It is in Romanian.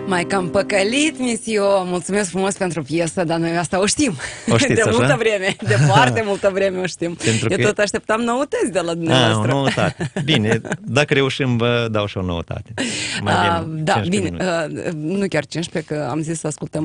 Mai cam păcălit, misio. Mulțumesc frumos pentru piesă, dar noi asta o știm. O știți, de așa? multă vreme, de foarte multă vreme o știm. Pentru Eu că... tot așteptam noutăți de la dumneavoastră. O noutate. Bine, dacă reușim, vă dau și o noutate. Mai Da, 15 bine, minute. nu chiar 15, că am zis să ascultăm